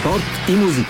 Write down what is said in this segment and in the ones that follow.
спорт и музика.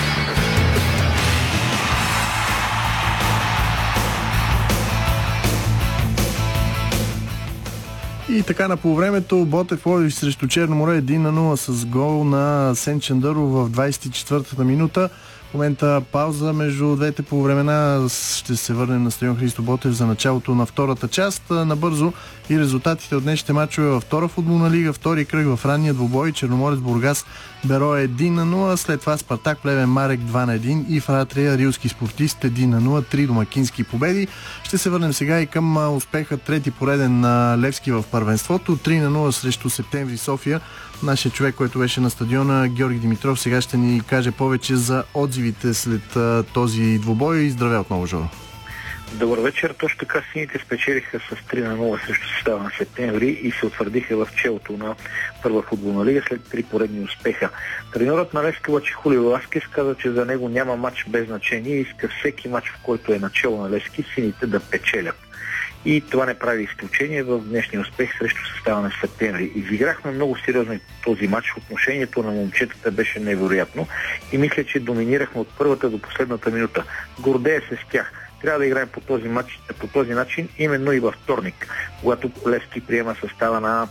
И така на полувремето Ботев Пловдив срещу Черно море 1-0 с гол на Сен Чандаров в 24-та минута. В момента пауза между двете полувремена. Ще се върнем на стадион Христо Ботев за началото на втората част. Набързо и резултатите от днешните мачове във втора футболна лига. Втори кръг в ранния двубой. Черноморец Бургас Берое 1-0. След това Спартак Плевен Марек 2-1 и Фратрия Рилски спортист 1-0. Три домакински победи. Ще се върнем сега и към успеха трети пореден на Левски в първенството. 3-0 срещу Септември София. Нашия човек, който беше на стадиона, Георги Димитров, сега ще ни каже повече за отзивите след този двубой. Здравей отново, Жоро. Добър вечер. Точно така сините спечелиха с 3-0 срещу състава на Септември и се утвърдиха в челото на първа футболна лига след три поредни успеха. Треньорът на Левски Хулио Веласкес каза, че за него няма матч без значение и иска всеки матч, в който е начало на Левски, сините да печелят. И това не прави изключение в днешния успех срещу състава на Септември. Изиграхме много сериозно този матч. Отношението на момчетата беше невероятно и мисля, че доминирахме от първата до последната минута. Гордея се с тях. Трябва да играем по този начин именно и във вторник, когато Левски приема състава на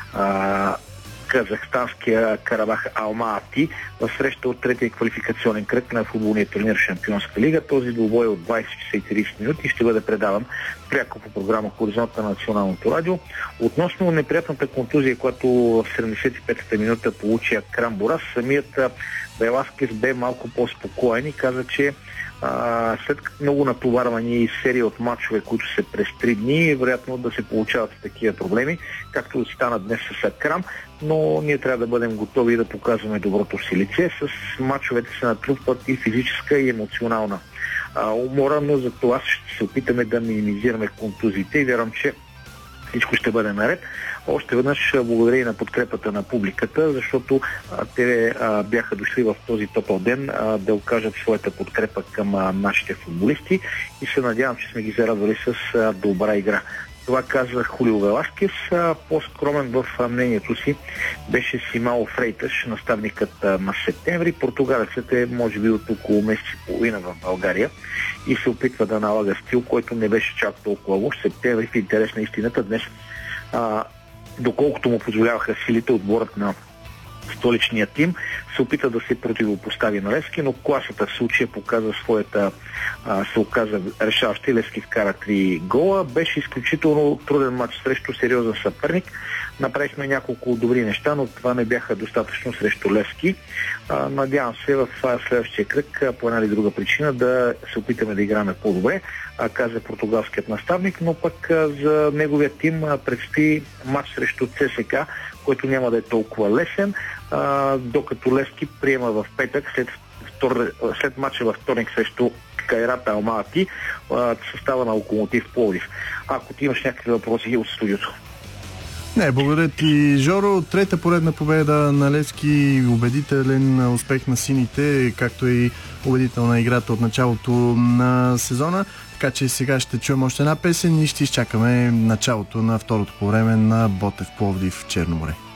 казахстанския Карабах Алма-Ати в среща от третия квалификационен кръг на футболния турнир Шампионска лига. Този двубой от 20 часа и 30 минути ще бъде предаван пряко по програма Хоризонт на Националното радио. Относно неприятната контузия, която в 75-та минута получи Акрам Борас, самият Веласкес бе малко по-спокоен и каза, че след много натоварвания и серия от матчове, които се през 3 дни, е вероятно да се получават такива проблеми, както стана днес с Акрам, но ние трябва да бъдем готови да показваме доброто си лице. С матчовете се натрупват и физическа, и емоционална умора, но за това ще се опитаме да минимизираме контузиите и вярвам, че всичко ще бъде наред. Още веднъж благодаря и на подкрепата на публиката, защото те бяха дошли в този топъл ден да окажат своята подкрепа към нашите футболисти и се надявам, че сме ги зарадвали с добра игра. Това каза Хулио Веласкес. По-скромен в мнението си беше Симао Фрейташ, наставникът на Септември. Португалецът е може би от около месец и половина в България и се опитва да налага стил, който не беше чак толкова лош. Септември, в интерес на истината, днес доколкото му позволяваха силите, отборът на столичния тим се опита да се противопостави на Левски, но класата в случая се оказа решаваща и Левски вкара 3 гола. Беше изключително труден матч срещу сериозен съперник. Направихме няколко добри неща, но това не бяха достатъчно срещу Левски. Надявам се в следващия кръг по една или друга причина да се опитаме да играме по-добре, каза португалският наставник, но пък за неговия тим предстои матч срещу ЦСК, който няма да е толкова лесен, докато Левски приема в петък след матча във вторник срещу Кайрата Алмати състава на Локомотив Пловдив. Ако ти имаш някакви въпроси от студиото. Не, благодаря ти, Жоро. Трета поредна победа на Левски, убедителен успех на сините, както и убедителна играта от началото на сезона. Така че сега ще чуем още една песен и ще изчакаме началото на второто по време на Ботев Пловдив Черно море.